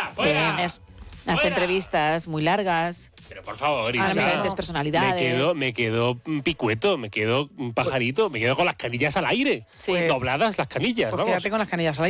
Hace entrevistas muy largas. Pero por favor, A Isa, diferentes personalidades. me quedo picueto, me quedo un pajarito, me quedo con las canillas al aire. Sí. Dobladas las canillas, Pues vamos. quédate con las canillas al aire.